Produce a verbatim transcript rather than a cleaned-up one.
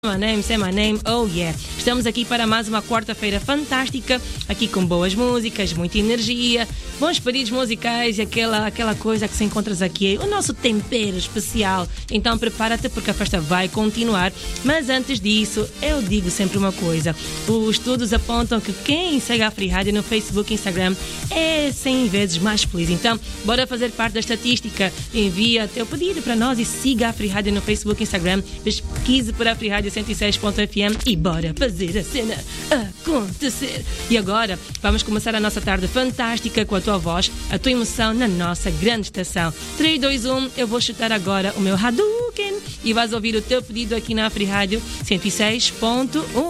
My name, say my name, oh yeah. Estamos aqui para mais uma quarta-feira fantástica, aqui com boas músicas, muita energia, bons pedidos musicais e aquela, aquela coisa que se encontras aqui, o nosso tempero especial. Então prepara-te porque a festa vai continuar. Mas antes disso, eu digo sempre uma coisa: os estudos apontam que quem segue a Free Rádio no Facebook e Instagram é cem vezes mais feliz. Então, bora fazer parte da estatística. Envia teu pedido para nós e siga a Free Rádio no Facebook e Instagram. Pesquise por a Free Rádio cento e seis ponto F M e bora fazer a cena acontecer. E agora vamos começar a nossa tarde fantástica com a tua voz, a tua emoção na nossa grande estação. três, dois, um, eu vou chutar agora o meu Hadouken e vais ouvir o teu pedido aqui na Free Rádio cento e seis ponto um.